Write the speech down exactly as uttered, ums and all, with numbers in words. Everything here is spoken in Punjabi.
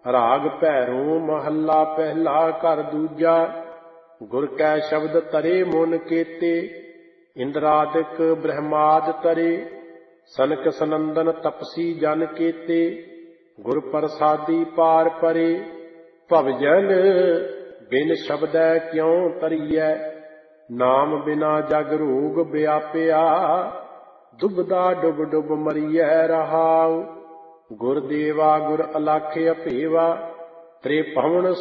ਰਾਗ ਭੈਰੋਂ ਮਹੱਲਾ ਪਹਿਲਾ ਘਰ ਦੂਜਾ। ਗੁਰ ਕੈ ਸ਼ਬਦ ਤਰੇ ਮਨ ਕੇਤੇ, ਇੰਦਰਾਦਿਕ ਬ੍ਰਹਮਾਦ ਤਰੇ। ਸਨਕ ਸਨੰਦਨ ਤਪਸੀ ਜਨ ਕੇਤੇ, ਗੁਰ ਪ੍ਰਸਾਦੀ ਪਾਰ ਪਰੇ। ਭਵਜਨ ਬਿਨ ਸ਼ਬਦੈ ਕਿਉ ਤਰੀਐ, ਨਾਮ ਬਿਨਾ ਜਗ ਰੋਗ ਵਿਆਪਿਆ। ਦੁਬਦਾ ਡੁਬ ਡੁਬ ਮਰੀਐ ਰਹਾਉ, ਗੁਰ ਦੇਵਾ ਗੁਰ ਅਲਖ ਅਭੇਵਾ। ਤ੍ਰਿਭਵਨ